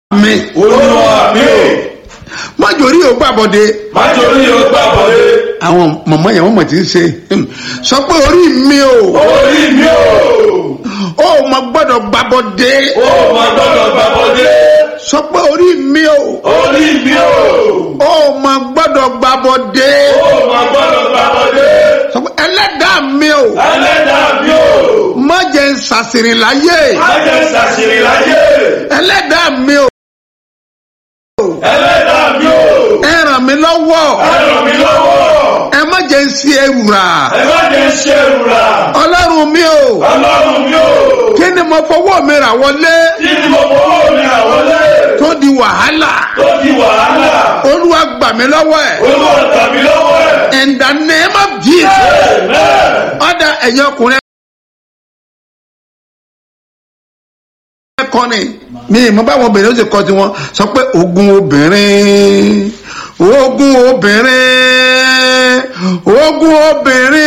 mi. Olúwa mi o. májòrí ò gbàbọ̀dé. májòrí ò gbàbọ̀dé. àwọn mọ̀mọ́ yẹn wọ́n mọ̀ tí ń ṣe sọ pé orí mi o. orí mi o. ó mà gbọ́dọ̀ gbàbọ̀dé. ó mà gbọ́dọ̀ gbàbọ̀dé. sọ pé orí mi o. orí mi o. ó mà gbọ́dọ̀ gbàbọ̀dé. ó mà gbọ́dọ̀ gbàbọ̀dé. sọ pé ẹlẹ́dàá mi o. ẹlẹ́dàá mi o. má jẹ́ n ṣàṣìrìn láyé. má jẹ́ n ṣàṣìrìn láyé. ẹlẹ́dàá mi o. ẹlẹ́dàá mi o. ẹ ràn mí lọ́wọ́. ẹ ràn mí lọ́wọ́. ẹ má jẹ́ n ṣe ẹrù rà. ẹ má jẹ́ n ṣe ẹrù rà. ọlọ́run mi o. ọlọ́run mi o. kí ni mo fọwọ́ mi rà wọlé. kí ni mo fọwọ́ mi rà wọlé. tó di wàhálà. tó di wàhálà. olúwa gbà mí lọ́wọ́ ẹ̀. olúwa gbà mí lọ́wọ́ ẹ̀. in the name of Jesus. Amen. ọ̀dà ẹ̀yin ọkùnrin kọ́ni mi mo bá wọn obìnrin ó sì kọ́ tiwọn sọ pé ogun obìnrin ogun obìnrin ogun obìnrin.